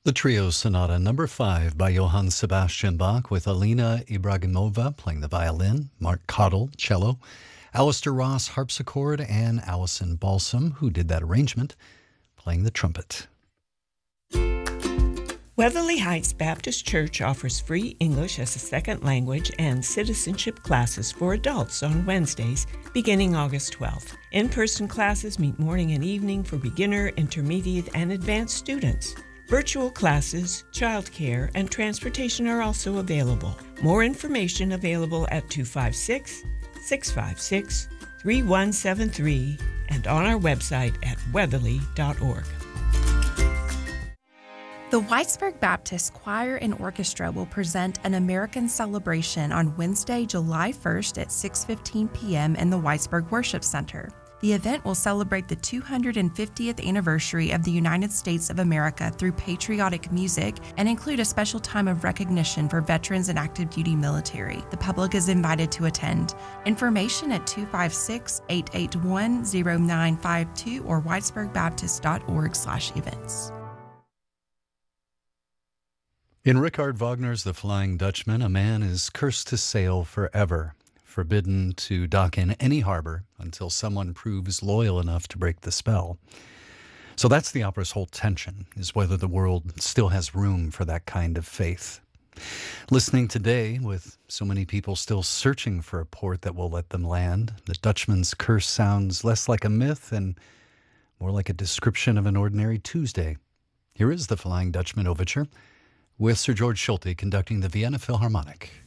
The Trio Sonata Number 5 by Johann Sebastian Bach, with Alina Ibragimova playing the violin, Mark Cottle, cello, Alistair Ross, harpsichord, and Allison Balsam, who did that arrangement, playing the trumpet. Weatherly Heights Baptist Church offers free English as a second language and citizenship classes for adults on Wednesdays beginning August 12th. In-person classes meet morning and evening for beginner, intermediate, and advanced students. Virtual classes, childcare, and transportation are also available. More information available at 256-656-3173 and on our website at weatherly.org. The Whitesburg Baptist Choir and Orchestra will present an American Celebration on Wednesday, July 1st at 6:15 p.m. in the Whitesburg Worship Center. The event will celebrate the 250th anniversary of the United States of America through patriotic music and include a special time of recognition for veterans and active duty military. The public is invited to attend. Information at 256-881-0952 or whitesburgbaptist.org/events. In Richard Wagner's The Flying Dutchman, a man is cursed to sail forever, forbidden to dock in any harbor until someone proves loyal enough to break the spell. So that's the opera's whole tension, is whether the world still has room for that kind of faith. Listening today, with so many people still searching for a port that will let them land, the Dutchman's curse sounds less like a myth and more like a description of an ordinary Tuesday. Here is the Flying Dutchman Overture, with Sir George Solti conducting the Vienna Philharmonic.